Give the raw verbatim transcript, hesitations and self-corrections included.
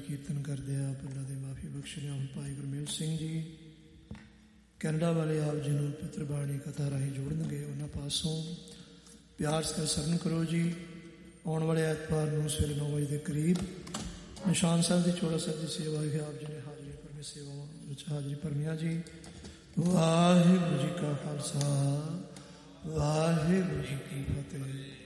ਕੀਰਤਨ ਕਰਦੇ ਆ ਭੁੱਲਾਂ ਦੀ ਮਾਫੀ ਬਖਸ਼ਣਿਆ। ਹੁਣ ਭਾਈ ਗੁਰਮੇਲ ਸਿੰਘ ਜੀ ਕੈਨੇਡਾ ਵਾਲੇ ਆਪ ਜੀ ਨੂੰ ਪਿਤਰ ਬਾਣੀ ਕਥਾ ਰਾਹੀਂ ਜੋੜਨਗੇ, ਉਹਨਾਂ ਪਾਸੋਂ ਪਿਆਰ ਸਤਿਕਾਰ ਸਰਵਣ ਕਰੋ ਜੀ। ਆਉਣ ਵਾਲੇ ਐਤਵਾਰ ਨੂੰ ਸਵੇਰੇ ਨੌ ਵਜੇ ਦੇ ਕਰੀਬ ਨਿਸ਼ਾਨ ਸਾਹਿਬ ਦੀ ਚੋੜਾ ਸਾਹਿਬ ਦੀ ਸੇਵਾ ਹੈ। ਆਪ ਜੀ ਨੇ ਹਾਜ਼ਰੀ ਭਰਮੀ ਸੇਵਾਵਾਂ ਵਿੱਚ ਹਾਜ਼ਰੀ ਭਰਮੀਆਂ ਜੀ। ਵਾਹਿਗੁਰੂ ਜੀ ਕਾ ਖਾਲਸਾ, ਵਾਹਿਗੁਰੂ ਜੀ ਕੀ ਫਤਿਹ।